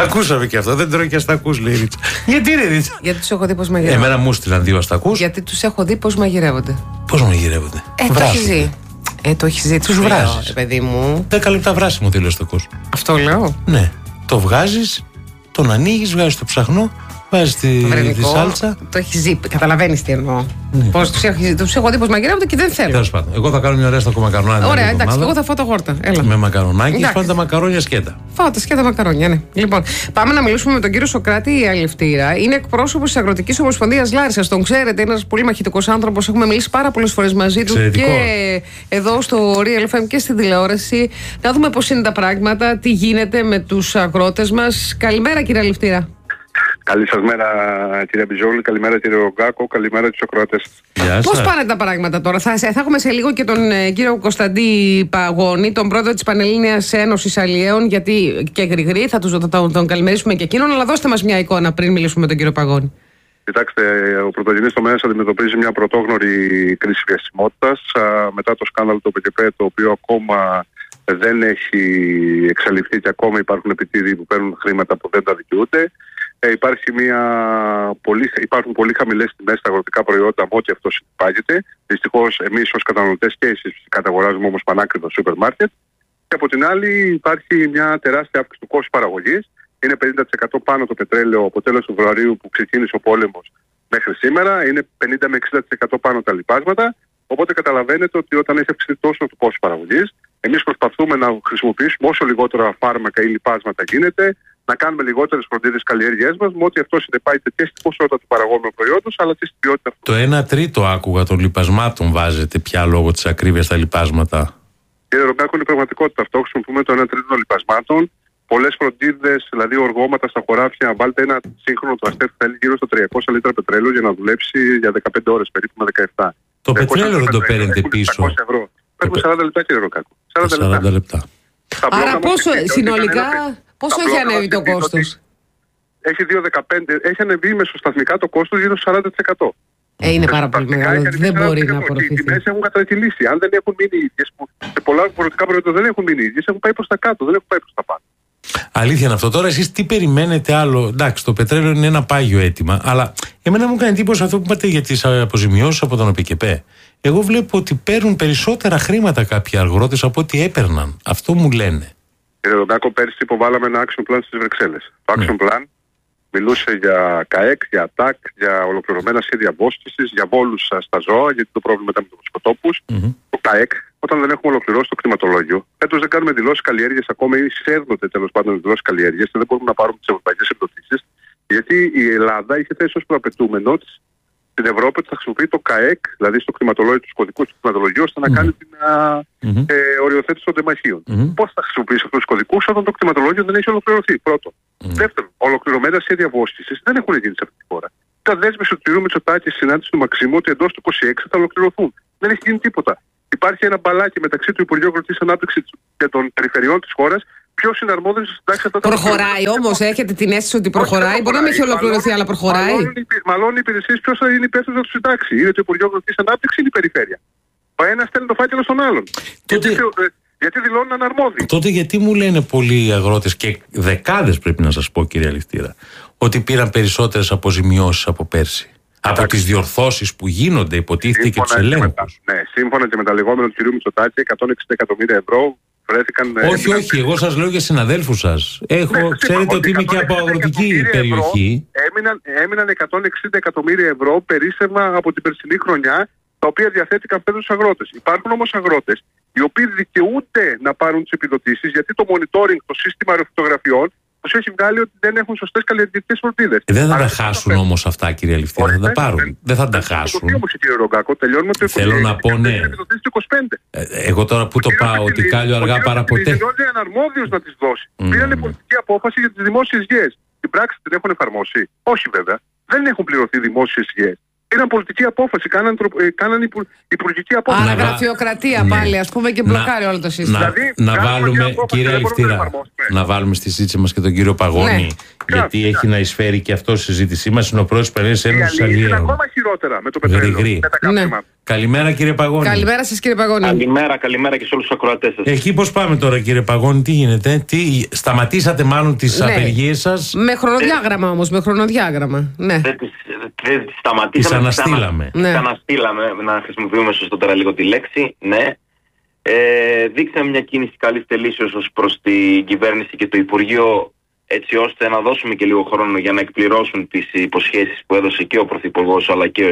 Ακούσαμε και αυτό. Δεν τρώει και αστακούς, λέει η Ρίτσα. Γιατί είναι Ρίτσα? Γιατί τους έχω δει πώς μαγειρεύονται. Εμένα μου στείλαν 2 αστακούς. Γιατί τους έχω δει πώς μαγειρεύονται. Πώς μαγειρεύονται? Το έχει ζει. Το έχει ζει. Τους βράζεις. Παιδί μου. 10 λεπτά βράσιμο θέλει ο αστακός. Αυτό λέω. Ναι. Το βγάζεις, τον ανοίγεις, βγάζεις το ψαχνό, βάζεις τη σάλτσα. Το έχει ζει. Καταλαβαίνεις τι εννοώ. Ναι. Πώς τους έχω δει πώς μαγειρεύονται και δεν θέλω. Τέλος πάντων. Εγώ θα κάνω μια ωραία στακομακαρονάδα. Ωραία, εντάξει, εγώ θα φάω τα γόρτα. Έλα. Με μακαρονάκι, σπάνε τα μακαρόνια σκέτα. Φάω τα σκέτα μακαρόνια, ναι. Λοιπόν, πάμε να μιλήσουμε με τον κύριο Σωκράτη Αλευτήρα. Είναι εκπρόσωπος της Αγροτικής Ομοσπονδίας Λάρισσας. Τον ξέρετε, είναι ένας πολύ μαχητικός άνθρωπος. Έχουμε μιλήσει πάρα πολλές φορές μαζί του και εδώ στο Real FM και στην τηλεόραση. Να δούμε πώς είναι τα πράγματα, τι γίνεται με τους αγρότες μας. Καλημέρα, κύριε Αλευτήρα. Καλή σας μέρα, κύριε Μπιζόλη, καλημέρα κύριε Ρογκάκο, καλημέρα στους ακροατές. Πώς πάνε τα πράγματα τώρα? Θα έχουμε σε λίγο και τον κύριο Κωνσταντή Παγώνη, τον πρόεδρο της Πανελλήνιας Ένωσης Αλλιέων, γιατί και Γρηγρή, θα τον καλημερίσουμε και εκείνον, αλλά δώστε μας μια εικόνα πριν μιλήσουμε με τον κύριο Παγώνη. Κοιτάξτε, ο πρωτογενής τομέας αντιμετωπίζει μια πρωτόγνωρη κρίση βιωσιμότητας μετά το σκάνδαλο του ΠΚΠ, το οποίο ακόμα δεν έχει εξαλειφθεί και ακόμα υπάρχουν επιτίδοι που παίρνουν χρήματα που δεν τα δικαιούνται. Υπάρχουν πολύ χαμηλές τιμές στα αγροτικά προϊόντα με ό,τι αυτό συνεπάγεται. Δυστυχώς εμείς ως καταναλωτές και εσείς καταγοράζουμε όμως πανάκριβα στο σούπερ μάρκετ. Και από την άλλη υπάρχει μια τεράστια αύξηση του κόστου παραγωγής. Είναι 50% πάνω το πετρέλαιο από τέλος Φεβρουαρίου που ξεκίνησε ο πόλεμος μέχρι σήμερα. Είναι 50 με 60% πάνω τα λοιπάσματα. Οπότε καταλαβαίνετε ότι όταν έχει αυξηθεί τόσο το κόστος παραγωγής, εμείς προσπαθούμε να χρησιμοποιήσουμε όσο λιγότερα φάρμακα ή λοιπάσματα γίνεται, να κάνουμε λιγότερες φροντίδες καλλιέργειές μας, με ό,τι αυτό συνεπάγεται και στην ποσότητα του παραγόμενου προϊόντος, αλλά και στην ποιότητα αυτού. Το 1/3 άκουγα των λοιπασμάτων βάζετε πια λόγω της ακρίβειας στα λοιπάσματα. Κύριε Ρογκάκο, είναι πραγματικότητα αυτό. Χρησιμοποιούμε το 1/3 των λοιπασμάτων. Πολλές φροντίδες, δηλαδή οργώματα στα χωράφια. Βάλτε ένα σύγχρονο τραστέρ που θέλει γύρω στα 300 λίτρα πετρέλαιο για να δουλέψει για 15 ώρες περίπου με 17. Το πετρέλαιο δεν το παίρνετε πίσω? Παίρνουν 40 λεπτά, κύριε Ρογκάκο. 40 λεπτά. Άρα πόσο συνολικά, πόσο έχει ανέβει το κόστος? Έχει 2,15, έχει ανεβεί μεσοσταθμικά το κόστος γύρω στο 40%. Είναι πάρα πολύ μεγάλο, δεν μπορεί να απορροφηθεί. Οι τιμές έχουν κατακυλήσει. Αν δεν έχουν μείνει οι ίδιες, που σε πολλά αγροτικά προϊόντα δεν έχουν μείνει οι ίδιες, έχουν πάει προς τα κάτω, δεν έχουν πάει προς τα πάνω. Αλήθεια είναι αυτό. Τώρα εσείς τι περιμένετε άλλο? Εντάξει, το πετρέλαιο είναι ένα πάγιο αίτημα, αλλά εμένα μου κάνει εντύπωση αυτό που είπατε για τις αποζημιώσεις από τον ΟΠΚΠ. Εγώ βλέπω ότι παίρνουν περισσότερα χρήματα κάποιοι αγρότες από ό,τι έπαιρναν. Αυτό μου λένε. Κύριε Ρογκάκο, πέρσι υποβάλαμε ένα action plan στις Βρυξέλλες. Το action plan μιλούσε για ΚΑΕΚ, για ΤΑΚ, για ολοκληρωμένα σχέδια βόσκησης, για βόλους στα ζώα, γιατί το πρόβλημα ήταν με τους σκοτόπους. Το ΚΑΕΚ, όταν δεν έχουμε ολοκληρώσει το κτηματολόγιο, φέτος δεν κάνουμε δηλώσεις καλλιέργειας ακόμα ή σέρνονται τέλος πάντων δηλώσεις καλλιέργειας και δεν μπορούμε να πάρουμε τις ευρωπαϊκές επιδοτήσεις, γιατί η Ελλάδα είχε θέσει ως προαπαιτούμενο στην Ευρώπη ότι θα χρησιμοποιεί το ΚΑΕΚ, δηλαδή στο κτηματολόγιο, του κωδικούς του κτηματολογίου, ώστε να κάνει την οριοθέτηση των τεμαχίων. Πώς θα χρησιμοποιήσει αυτούς τους κωδικούς όταν το κτηματολόγιο δεν έχει ολοκληρωθεί? Πρώτον. Δεύτερον, ολοκληρωμένα σχέδια βόσκησης δεν έχουν γίνει σε αυτή τη χώρα. Τα δέσμευση του κ. Μητσοτάκη στη συνάντηση του Μαξίμου ότι εντός του 26 θα ολοκληρωθούν. Δεν έχει γίνει τίποτα. Υπάρχει ένα μπαλάκι μεταξύ του Υπουργείου Αγροτικής Ανάπτυξης και των περιφερειών της χώρας. Ποιος είναι αρμόδιος να συντάξει αυτά τα προχωράει όμως, έχετε την αίσθηση ότι προχωράει? Μπορεί να μην έχει ολοκληρωθεί, αλλά προχωράει. Μάλλον οι υπηρεσίες ποιος θα είναι υπεύθυνος να του συντάξει? Είναι το Υπουργείο Αγροτικής Ανάπτυξης ή η περιφέρεια? Ο ένας στέλνει το φάκελο στον άλλον. Γιατί δηλώνουν αναρμόδιοι. Τότε γιατί μου λένε πολλοί αγρότες και δεκάδες, πρέπει να σας πω, κύριε Αλευτήρα, ότι πήραν περισσότερες αποζημιώσεις από πέρσι? Από τις διορθώσεις που γίνονται, υποτίθεται, και τους ελέγχους. Ναι, σύμφωνα και με τα λεγόμενα του κ. Μητσοτάκη, 160 εκατομμύρια ευρώ βρέθηκαν. Όχι, εγώ σας λέω για συναδέλφους σας. Ξέρετε ότι είμαι και από αγροτική περιοχή. Έμειναν 160 εκατομμύρια ευρώ περίσσευμα από την περσινή χρονιά, τα οποία διαθέτηκαν φέτος στους αγρότες. Υπάρχουν όμως αγρότες οι οποίοι δικαιούνται να πάρουν τις επιδοτήσεις, γιατί το monitoring, το σύστημα αεροφωτογραφιών, τους έχει βγάλει ότι δεν έχουν σωστές καλλιεργητικές φροντίδες. Δεν θα τα χάσουν όμως αυτά, κύριε Αλευτήρα, θα τα πάρουν. Δεν θα τα χάσουν. Κύριε Ρογκάκο, τελειώνουμε το 20. Θέλω να πω, ναι. Εγώ τώρα που το πάω, ότι κάλλιο αργά παρά ποτέ. Είναι αναρμόδιος να τις δώσει. Πήρανε πολιτική απόφαση για τις δημόσιες γεές. Στην πράξη την έχουν εφαρμόσει? Όχι βέβαια. Δεν έχουν πληρωθεί δημόσιες γεές. Πήραν πολιτική απόφαση, κάναν υπουργική απόφαση. Άρα γραφειοκρατία πάλι, ας πούμε, και μπλοκάρει όλο το σύστημα. Να βάλουμε, κύριε Αλευτήρα, να βάλουμε στη συζήτηση μας και τον κύριο Παγώνη, γιατί έχει να εισφέρει και αυτό στη συζήτησή μας. Είναι ο πρόεδρος της Πανελλήνιας Ένωσης Αλλιέων. Είναι ακόμα χειρότερα με το πετρέλαιο. Καλημέρα κύριε Παγώνη. Καλημέρα σας κύριε Παγώνη. Καλημέρα και σε όλους τους ακροατές σας. Εκεί πώς πάμε τώρα κύριε Παγώνη, τι γίνεται, σταματήσατε μάλλον τις απεργίες σας? Με χρονοδιάγραμμα όμως, με χρονοδιάγραμμα. Ναι. Δεν τις σταματήσαμε. Τις αναστήλαμε. Τις αναστήλαμε, να χρησιμοποιούμε σωστότερα λίγο τη λέξη, ναι. Δείξαμε μια κίνηση καλής τελήσεως ως προς την κυβέρνηση και το Υπουργείο, έτσι ώστε να δώσουμε και λίγο χρόνο για να εκπληρώσουν τις υποσχέσεις που έδωσε και ο Πρωθυπουργός αλλά και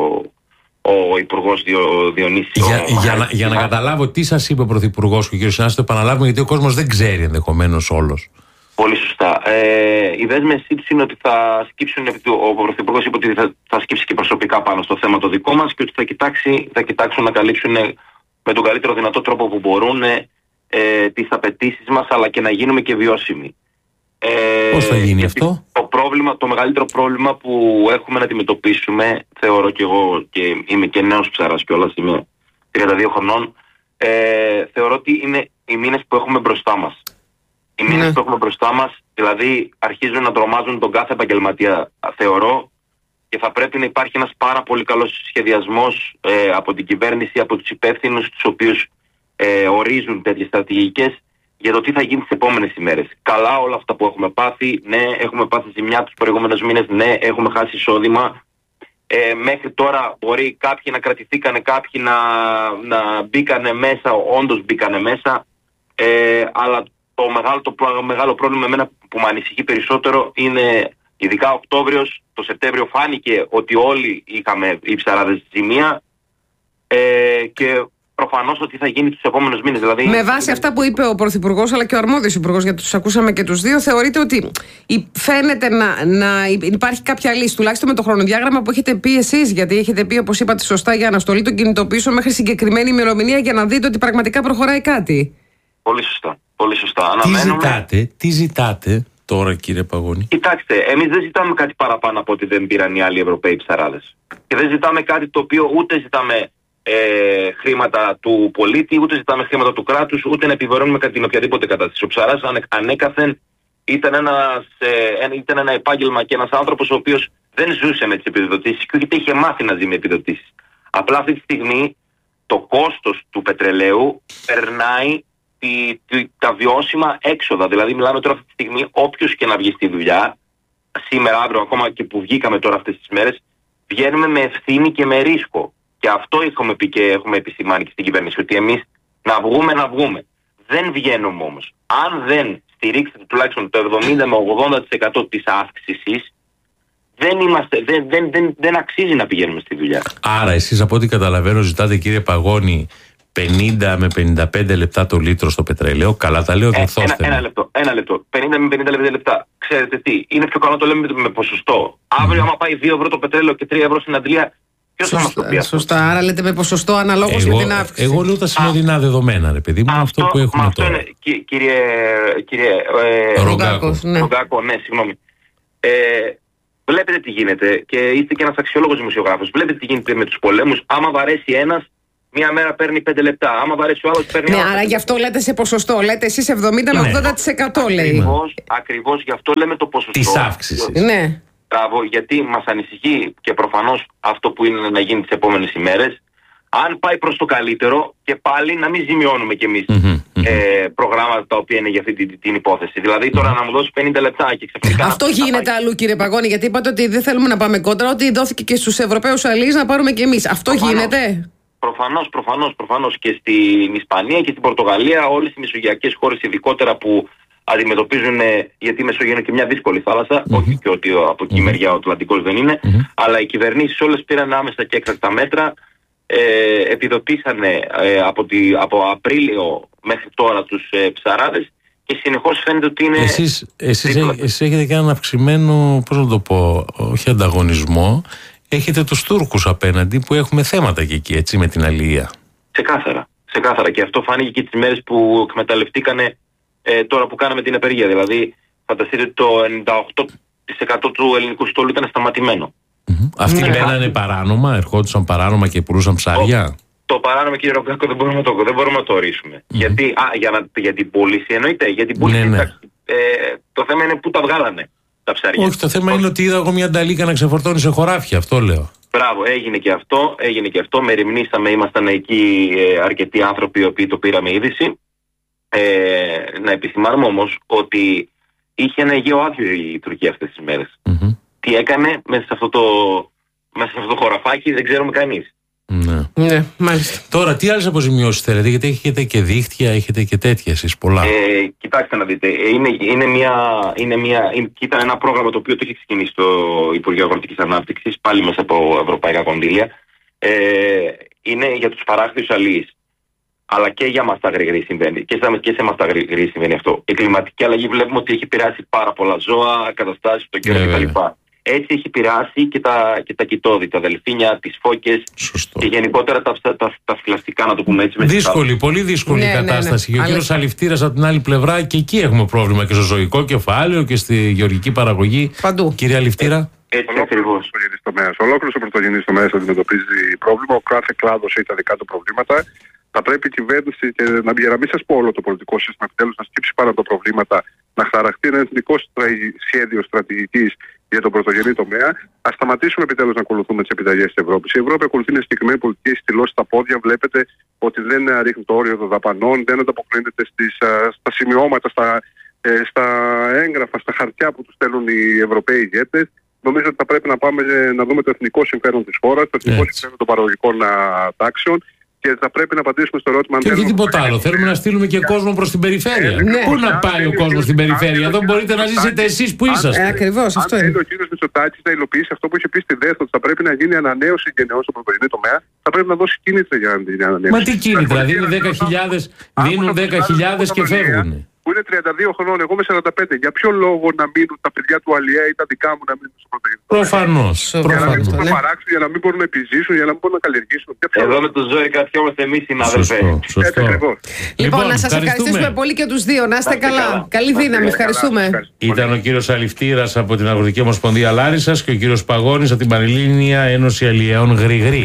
ο Υπουργός Διονύσης. Για να καταλάβω τι σας είπε ο Πρωθυπουργός και ο κ. Συνάσης, το επαναλάβουμε γιατί ο κόσμος δεν ξέρει ενδεχομένως όλος. Πολύ σωστά. Η δέσμευσή τους είναι ότι θα σκύψουν, ο Πρωθυπουργός είπε ότι θα σκύψει και προσωπικά πάνω στο θέμα το δικό μας και ότι θα κοιτάξουν να καλύψουν με τον καλύτερο δυνατό τρόπο που μπορούν τις απαιτήσεις μας, αλλά και να γίνουμε και βιώσιμοι. Πώς θα γίνει αυτό? Το μεγαλύτερο πρόβλημα που έχουμε να αντιμετωπίσουμε, θεωρώ και εγώ, και είμαι και νέος ψαράς κιόλας, είμαι 32 χρονών, θεωρώ ότι είναι οι μήνες που έχουμε μπροστά μας. Οι μήνες που έχουμε μπροστά μας, δηλαδή αρχίζουν να τρομάζουν τον κάθε επαγγελματία, θεωρώ, και θα πρέπει να υπάρχει ένας πάρα πολύ καλός σχεδιασμός από την κυβέρνηση, από τους υπεύθυνους, τους οποίους ορίζουν τέτοιες στρατηγικές, για το τι θα γίνει τις επόμενες ημέρες. Καλά όλα αυτά που έχουμε πάθει, ναι, έχουμε πάθει ζημιά τους προηγούμενους μήνες, ναι, έχουμε χάσει εισόδημα. Μέχρι τώρα μπορεί κάποιοι να κρατηθήκανε, κάποιοι να μπήκανε μέσα, όντως μπήκανε μέσα, αλλά το μεγάλο πρόβλημα εμένα που με ανησυχεί περισσότερο είναι, ειδικά Οκτώβριος, το Σεπτέμβριο φάνηκε ότι όλοι είχαμε οι ψαράδες ζημία και προφανώς ότι θα γίνει τους επόμενους μήνες. Δηλαδή, με βάση αυτά που είπε ο Πρωθυπουργός αλλά και ο αρμόδιος Υπουργός, γιατί τους ακούσαμε και τους δύο, θεωρείτε ότι φαίνεται να υπάρχει κάποια λύση, τουλάχιστον με το χρονοδιάγραμμα που έχετε πει εσείς? Γιατί έχετε πει, όπως είπατε σωστά, για αναστολή των κινητοποιήσεων μέχρι συγκεκριμένη ημερομηνία για να δείτε ότι πραγματικά προχωράει κάτι. Πολύ σωστά. Πολύ σωστά. Τι ζητάτε τώρα κύριε Παγώνη? Κοιτάξτε, εμείς δεν ζητάμε κάτι παραπάνω από ότι δεν πήραν οι άλλοι Ευρωπαίοι ψαράδες. Και δεν ζητάμε κάτι το οποίο ούτε ζητάμε χρήματα του πολίτη, ούτε ζητάμε χρήματα του κράτους, ούτε να επιβαρύνουμε την οποιαδήποτε κατάσταση. Ο ψαράς ανέκαθεν ήταν ένα επάγγελμα και ένας άνθρωπος ο οποίος δεν ζούσε με τις επιδοτήσεις και ούτε είχε μάθει να ζει με επιδοτήσεις. Απλά αυτή τη στιγμή το κόστος του πετρελαίου περνάει τα βιώσιμα έξοδα. Δηλαδή μιλάμε τώρα αυτή τη στιγμή, όποιος και να βγει στη δουλειά, σήμερα, αύριο, ακόμα και που βγήκαμε τώρα αυτές τις μέρες, βγαίνουμε με ευθύνη και με ρίσκο. Και αυτό έχουμε πει και έχουμε επισημάνει και στην κυβέρνηση, ότι εμείς να βγούμε. Δεν βγαίνουμε όμως. Αν δεν στηρίξετε τουλάχιστον το 70 με 80% της αύξησης, δεν αξίζει να πηγαίνουμε στη δουλειά. Άρα εσείς, από ό,τι καταλαβαίνω, ζητάτε κύριε Παγώνη 50 με 55 λεπτά το λίτρο στο πετρέλαιο. Καλά τα λέω, διορθώστε. Ένα λεπτό. 50 με 55 λεπτά. Ξέρετε τι, είναι πιο καλό να το λέμε με ποσοστό. Αύριο, άμα πάει 2 ευρώ το πετρέλαιο και 3 ευρώ στην αντλία, ποιος θα μας το πει αυτό? Σωστά, άρα λέτε με ποσοστό αναλόγως για την αύξηση. Εγώ λέω τα σημερινά δεδομένα, ρε παιδί μου, αυτό που έχουμε τώρα. Αυτό είναι, κύριε Ρογκάκο. Ναι, συγγνώμη. Βλέπετε τι γίνεται και είστε και ένας αξιολόγος δημοσιογράφος. Βλέπετε τι γίνεται με τους πολέμους. Άμα βαρέσει ένας, μία μέρα παίρνει 5 λεπτά. Άμα βαρέσει ο άλλος, παίρνει. Ναι, άρα γι' αυτό λέτε σε ποσοστό. Λέτε εσείς 70 με 80% λέει. Ακριβώς γι' αυτό λέμε το ποσοστό της αύξησης. Ναι. Μπράβο, γιατί μας ανησυχεί και προφανώς αυτό που είναι να γίνει τις επόμενες ημέρες. Αν πάει προς το καλύτερο και πάλι να μην ζημιώνουμε κι εμείς προγράμματα τα οποία είναι για αυτή την υπόθεση. Δηλαδή τώρα να μου δώσει 50 λεπτά και ξαφνικά. Αυτό γίνεται αλλού κύριε Παγώνη, γιατί είπατε ότι δεν θέλουμε να πάμε κόντρα, ότι δόθηκε και στους Ευρωπαίους αλληλείς να πάρουμε κι εμείς. Αυτό γίνεται? Προφανώς και στην Ισπανία και στην Πορτογαλία, όλες οι μεσογειακές χώρες ειδικότερα που αντιμετωπίζουν, γιατί η Μεσόγειο είναι και μια δύσκολη θάλασσα, όχι και ότι από εκεί η μεριά ο Ατλαντικός δεν είναι, αλλά οι κυβερνήσεις όλες πήραν άμεσα και έκτακτα μέτρα, επιδοτήσανε από Απρίλιο μέχρι τώρα τους ψαράδες και συνεχώς φαίνεται ότι είναι... Εσείς έχετε και έναν αυξημένο, πώς να το πω, όχι ανταγωνισμό, έχετε τους Τούρκους απέναντι που έχουμε θέματα και εκεί, έτσι, με την αλληλεία. Ξεκάθαρα. Και αυτό φάνηκε και τις μέρες που εκμεταλλευτήκανε τώρα που κάναμε την απεργία. Δηλαδή, φανταστείτε ότι το 98% του ελληνικού στόλου ήταν σταματημένο. Αυτοί μπαίνανε παράνομα, ερχόντουσαν παράνομα και πουλούσαν ψάρια. Το παράνομο, κύριε Ρογκάκο, δεν μπορούμε να το ορίσουμε. Γιατί, για την πώληση εννοείται. Για την πώληση, το θέμα είναι πού τα βγάλανε τα ψάρια. Όχι, το θέμα είναι ότι είδα εγώ μια νταλίκα να ξεφορτώνει σε χωράφια, αυτό λέω. Μπράβο, έγινε και αυτό. Μεριμνήσαμε, ήμασταν εκεί αρκετοί άνθρωποι οι οποίοι το πήραμε είδηση. Να επισημάνουμε όμως ότι είχε ένα Αιγαίο άδειο η Τουρκία αυτές τις μέρες. Τι έκανε μέσα σε αυτό το χωραφάκι δεν ξέρουμε κανείς. Ναι, μάλιστα. Τώρα, τι άλλες αποζημιώσεις θέλετε, γιατί έχετε και δίχτυα, έχετε και τέτοια εσείς πολλά. Κοιτάξτε να δείτε, ήταν ένα πρόγραμμα το οποίο το έχει ξεκινήσει το Υπουργείο Αγροτικής Ανάπτυξης, πάλι μέσα από ευρωπαϊκά κονδύλια. Είναι για τους παράκτιους αλίεις. Αλλά και για μας τα γρηγρή συμβαίνει. Και σε μας τα γρηγρή συμβαίνει αυτό. Η κλιματική αλλαγή βλέπουμε ότι έχει επηρεάσει πάρα πολλά ζώα, καταστάσεις, τον καιρό κτλ. Έτσι έχει επηρεάσει και τα κοιτόδη, τα δελφίνια, τις φώκες. Σωστό. Και γενικότερα τα φυλαστικά, να το πούμε έτσι. Πολύ δύσκολη κατάσταση. Και ο κύριος Αληφτήρας από την άλλη πλευρά, και εκεί έχουμε πρόβλημα και στο ζωικό κεφάλαιο και στη γεωργική παραγωγή. Παντού. Κύριε Αληφτήρα. Έτσι ακριβώς. Ολόκληρος ο πρωτογενής τομέας αντιμετωπίζει πρόβλημα. Ο κάθε κλάδος έχει τα δικά του προβλήματα. Θα πρέπει η κυβέρνηση, και για να μην σας πω όλο το πολιτικό σύστημα, επιτέλους να σκύψει πάρα τα προβλήματα, να χαραχτεί ένα εθνικό σχέδιο στρατηγικής για τον πρωτογενή τομέα. Ας σταματήσουμε επιτέλους να ακολουθούμε τις επιταγές της Ευρώπης. Η Ευρώπη ακολουθεί μια συγκεκριμένη πολιτική, έχει στυλώσει τα πόδια. Βλέπετε ότι δεν ρίχνει το όριο των δαπανών, δεν ανταποκρίνεται στα σημειώματα, στα έγγραφα, στα χαρτιά που τους στέλνουν οι Ευρωπαίοι ηγέτες. Νομίζω ότι θα πρέπει να πάμε να δούμε το εθνικό συμφέρον της χώρας, το εθνικό συμφέρον των παραγωγικών τάξεων. Και θα πρέπει να απαντήσουμε στο ερώτημα. Και όχι τίποτα άλλο. Θέλουμε να στείλουμε και κόσμο προς την περιφέρεια. Πού να πάει ο κόσμος στην περιφέρεια? Εδώ μπορείτε να ζήσετε εσείς που είσαστε. Ακριβώς, αυτό είναι. Αν ο κύριος Μητσοτάκης να υλοποιήσει αυτό που είχε πει στη ΔΕΘ, ότι θα πρέπει να γίνει ανανέωση γενναιών στο πρωτογενή τομέα, θα πρέπει να δώσει κίνητρα για να την ανανέωση. Μα τι κίνητρα? Δίνουν 10.000 και φεύγουν. Που είναι 32 χρόνων, εγώ είμαι 45. Για ποιο λόγο να μείνουν τα παιδιά του Αλιέα ή τα δικά μου να μείνουν στο πρωτογενή? Προφανώς. Για να μην μπορούν να παράξουν, για να μην μπορούν να επιζήσουν, για να μην μπορούν να καλλιεργήσουν. Εδώ με το Ζώη κρατιόμαστε εμείς, συνάδελφε. Λοιπόν, να σας ευχαριστήσουμε πολύ και τους δύο. Να είστε καλά. Καλή δύναμη. Ευχαριστούμε. Ήταν ο κύριος Αληφτήρας από την Αγροτική Ομοσπονδία Λάρισσας και ο κύριος Παγώνης από την Πανελλήνια Ένωση Αλλιέων Γρηγρή.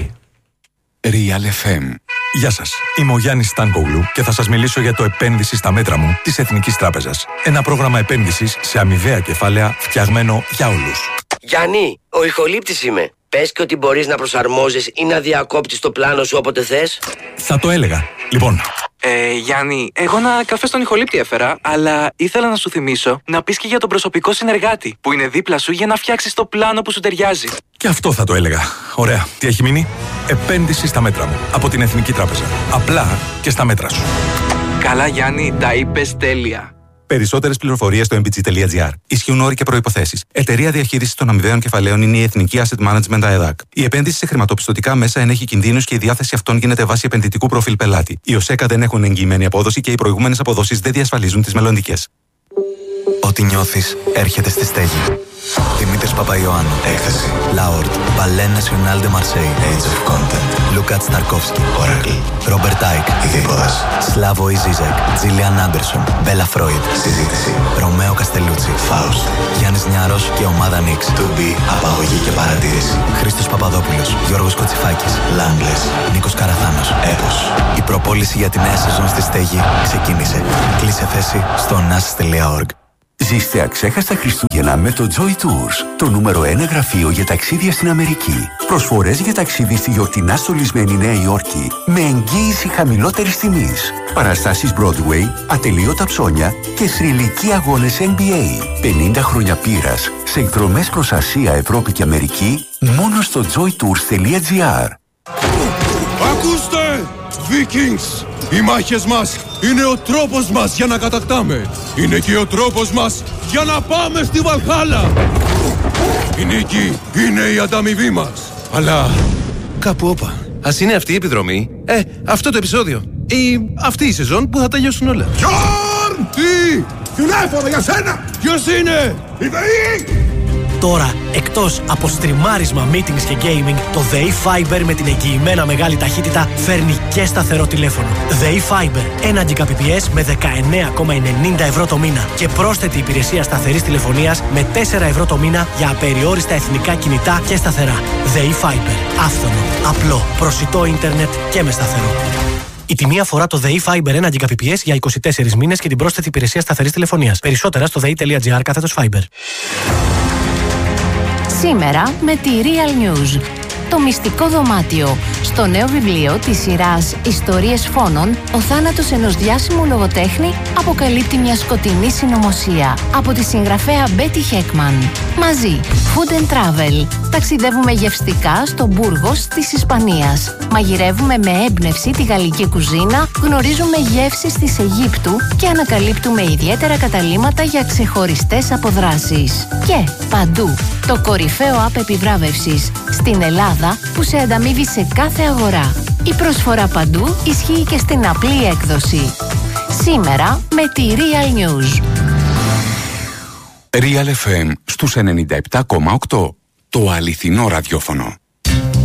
Real FM. Γεια σας, είμαι ο Γιάννης Στάνκογλου και θα σας μιλήσω για το επένδυση στα μέτρα μου της Εθνικής Τράπεζας. Ένα πρόγραμμα επένδυσης σε αμοιβαία κεφάλαια φτιαγμένο για όλους. Γιάννη, ο ηχολήπτης είμαι. Πες και ότι μπορείς να προσαρμόζεις ή να διακόπτεις το πλάνο σου όποτε θες. Θα το έλεγα. Λοιπόν. Γιάννη, εγώ ένα καφέ στον ηχολήπτη έφερα, αλλά ήθελα να σου θυμίσω να πεις και για τον προσωπικό συνεργάτη που είναι δίπλα σου για να φτιάξεις το πλάνο που σου ταιριάζει. Και αυτό θα το έλεγα. Ωραία. Τι έχει μείνει? Επένδυση στα μέτρα μου από την Εθνική Τράπεζα. Απλά και στα μέτρα σου. Καλά, Γιάννη, τα είπες τέλεια. Περισσότερες πληροφορίες στο mbg.gr. Ισχύουν όροι και προϋποθέσεις. Εταιρεία διαχείρισης των αμοιβαίων κεφαλαίων είναι η Εθνική Asset Management ΑΕΔΑΚ. Η επένδυση σε χρηματοπιστωτικά μέσα ενέχει κινδύνους και η διάθεση αυτών γίνεται βάσει επενδυτικού προφίλ πελάτη. Οι ΟΣΕΚΑ δεν έχουν εγγυημένη απόδοση και οι προηγούμενες αποδόσεις δεν διασφαλίζουν τις μελλοντικές. Ό,τι νιώθεις έρχεται στη στέγη. Δημήτρης Παπαϊωάννου. Έκθεση. Λαόρτ. Ballet National de Marseille. Age of Content. Λούκα Σταρκόφσκι. Oracle. Ρόμπερτ Άικ. Ειδίποδας. Σλάβο Ιζίζεκ. Τζίλιαν Άντερσον. Μπέλα Φρόιντ. Συζήτηση. Ρωμαίο Καστελούτσι. Φάουστ. Γιάννης Νιάρος και ομάδα Νίξ. To be. Απαγωγή και παρατήρηση. Χρήστος Παπαδόπουλος. Γιώργος Κοτσιφάκης. Λάμπλες. Νίκος Καραθάνος. Έπος. Η προπόληση για τη νέα σεζόν στη στέγη ξεκίνησε. Κλείσε θέση στο nas.org. Ζήστε αξέχαστα Χριστούγεννα με το Joy Tours, το νούμερο 1 γραφείο για ταξίδια στην Αμερική. Προσφορές για ταξίδι στη γιορτινά στολισμένη Νέα Υόρκη με εγγύηση χαμηλότερης τιμής. Παραστάσεις Broadway, ατελείωτα ψώνια και θρυλικοί αγώνες NBA. 50 χρόνια πείρας σε εκδρομές προς Ασία, Ευρώπη και Αμερική μόνο στο joytours.gr. Ακούστε! Vikings! Οι μάχες μας είναι ο τρόπος μας για να κατακτάμε. Είναι και ο τρόπος μας για να πάμε στη Βαλχάλα. Η νίκη είναι η ανταμοιβή μας. Αλλά κάπου όπα. Ας είναι αυτή η επιδρομή, αυτό το επεισόδιο ή αυτή η σεζόν που θα τελειώσουν όλα. Γιόρν! Τι! Τηλέφωνο για σένα! Ποιος είναι? Η ΔΕΗ! Τώρα, εκτός από στριμάρισμα, meetings και gaming, το ΔΕΗ Fiber με την εγγυημένα μεγάλη ταχύτητα φέρνει και σταθερό τηλέφωνο. ΔΕΗ Fiber, 1 Gbps με 19,90 ευρώ το μήνα και πρόσθετη υπηρεσία σταθερής τηλεφωνίας με 4 ευρώ το μήνα για απεριόριστα εθνικά κινητά και σταθερά. ΔΕΗ Fiber, άφθονο, απλό, προσιτό ίντερνετ και με σταθερό. Η τιμή αφορά το ΔΕΗ Fiber 1 Gbps για 24 μήνες και την πρόσθετη υπηρεσία σταθερής τηλεφωνίας. Περισσότερα στο dei.gr/Fiber. Σήμερα με τη Real News. Το Το μυστικό δωμάτιο. Στο νέο βιβλίο της σειράς «Ιστορίες φόνων», ο θάνατος ενός διάσημου λογοτέχνη αποκαλύπτει μια σκοτεινή συνωμοσία από τη συγγραφέα Μπέτι Χέκμαν. Μαζί, Food and Travel. Ταξιδεύουμε γευστικά στο Μπούργος της Ισπανίας. Μαγειρεύουμε με έμπνευση τη γαλλική κουζίνα, γνωρίζουμε γεύσεις της Αιγύπτου και ανακαλύπτουμε ιδιαίτερα καταλύματα για ξεχωριστές αποδράσεις. Και παντού, το κορυφαίο app επιβράβευσης στην Ελλάδα που σε ανταμείβει σε κάθε αγορά. Η προσφορά παντού ισχύει και στην απλή έκδοση. Σήμερα με τη Real News. Real FM στους 97,8. Το αληθινό ραδιόφωνο.